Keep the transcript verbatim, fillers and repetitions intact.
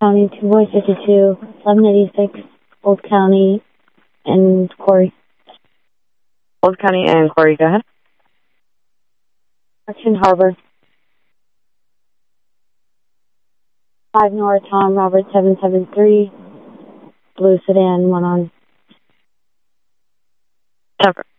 County, two boys, fifty-two, eleven eighty-six, Old County, and Corey. Old County and Corey, go ahead. Action Harbor. five North, Tom, Robert, seven seven three, blue sedan, one on. Tucker.